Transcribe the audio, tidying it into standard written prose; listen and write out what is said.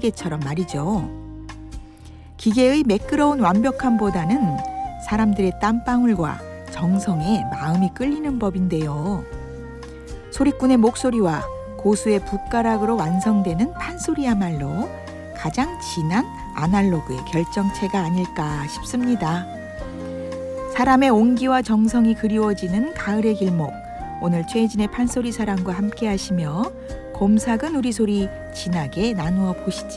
시계처럼 말이죠. 기계의 매끄러운 완벽함보다는 사람들의 땀방울과 정성에 마음이 끌리는 법인데요. 소리꾼의 목소리와 고수의 붓가락으로 완성되는 판소리야말로 가장 진한 아날로그의 결정체가 아닐까 싶습니다. 사람의 온기와 정성이 그리워지는 가을의 길목, 오늘 최혜진의 판소리 사랑과 함께 하시며 곰삭은 우리 소리 진하게 나누어 보시죠.